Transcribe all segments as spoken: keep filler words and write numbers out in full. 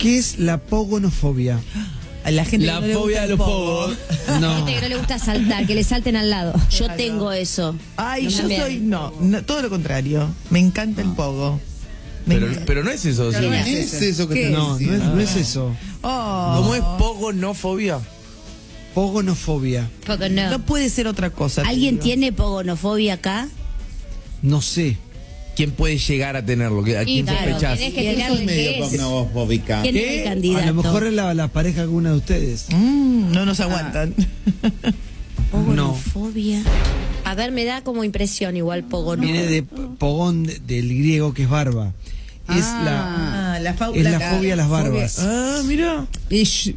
¿Qué es la pogonofobia? A la gente La que no le fobia gusta de el los pogo. pogos. No. Gente que no le gusta saltar, que le salten al lado. Yo tengo eso. Ay, No, yo también. soy, no, no, todo lo contrario. Me encanta el pogo. Me Pero, encanta. pero no es eso, sí. ¿Qué es eso que ¿Qué? te No, no es, no es eso. Oh, ¿Cómo es pogo no fobia? Pogonofobia. Poco no. no puede ser otra cosa. te ¿Alguien digo. tiene pogonofobia acá? No sé. ¿Quién puede llegar a tenerlo? ¿A quién claro, sospechás? tenés que ¿Quién tirar Eso es el medio que es. pognofóbica. ¿Quién ¿Qué? es el A candidato? lo mejor es la, la pareja de alguna de ustedes. Mm, no nos aguantan. Pogonofobia. A ver, me da como impresión igual pogo no. Viene de pogón de- del griego que es barba. Es la Ah, la, fa- es la fobia a las barbas. Ah, mira. Y yo,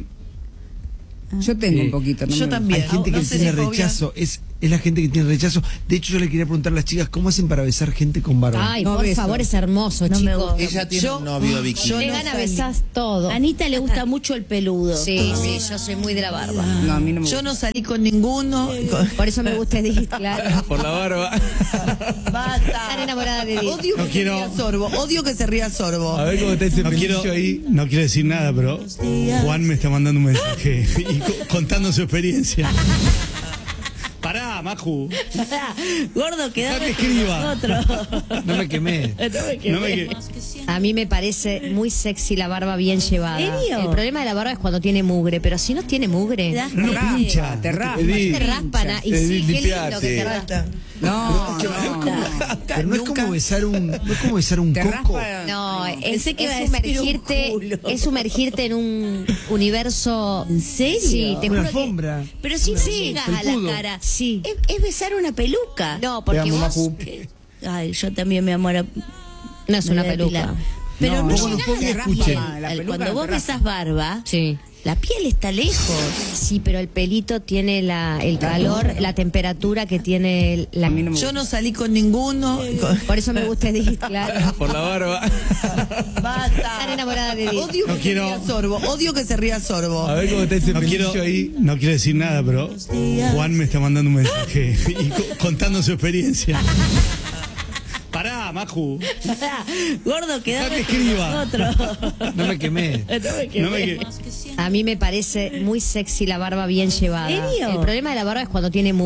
yo tengo Sí. un poquito. No Yo me- también. Hay gente no que sé tiene si fobia- rechazo. Es, es la gente que tiene rechazo. De hecho, yo le quería preguntar a las chicas cómo hacen para besar gente con barba. Ay, No por beso. favor, es hermoso, No me chicos. gusta. Ella tiene Yo- un novio Vicky. yo Le no gana salí. besás todo. A Anita le gusta mucho el peludo. Sí, sí, yo soy muy de la barba. No, a mí no me Yo gusta. no salí con ninguno. con- Por eso me gusta Edith, claro. Por la barba. Basta. Están enamorada de Edith. Odio que No se quiero- ría Sorbo. Odio que se ría Sorbo. A ver cómo está ese No quiero, pelillo ahí. no quiero decir nada, pero Juan me está mandando un mensaje y co- contando su experiencia. Pará, Maju. Gordo, quedate Dejate con escriba. nosotros. No me quemé. No me que- A mí me parece muy sexy la barba bien llevada. ¿En serio? El problema de la barba es cuando tiene mugre, pero si no tiene mugre, Te das No, no coraje. pincha. Te raspa. Edith. te raspan. ah, Y sí, Edith, qué lindo limpiate. que te raspan. Basta. No, no. Pero no es como besar un, no es como besar un Te coco. raspa. No, es, Pensé que es iba a decir un sumergirte, culo. es sumergirte en un universo. ¿En serio? Sí, te Una juro que- alfombra. Pero si no Sí, llegas a la felpudo. cara. Sí. Es, es besar una peluca. No, porque Te amo, vos Maju. Ay, yo también, mi amor. no es me una voy a peluca. depilar. Pero No, no, no, llegás no, a la escuchen. piel. La peluca Cuando te vos raspa. besas barba, Sí. la piel está lejos. Sí, pero el pelito tiene la, el calor, la temperatura que tiene el- la. A mí no me Yo gusta. no salí con ninguno. con- Por eso me gusta Edith, claro. Por la barba. Basta. Están enamorada de Edith. Odio que No se quiero- ría Sorbo. Odio que se ría Sorbo. A ver cómo está ese No quiero, pelillo ahí. no quiero decir nada, pero Juan me está mandando un mensaje y co- contando su experiencia. Pará, Maju. Gordo, quedate Dejate con escriba. nosotros. No me quemé. No me que- A mí me parece muy sexy la barba bien llevada. ¿En serio? El problema de la barba es cuando tiene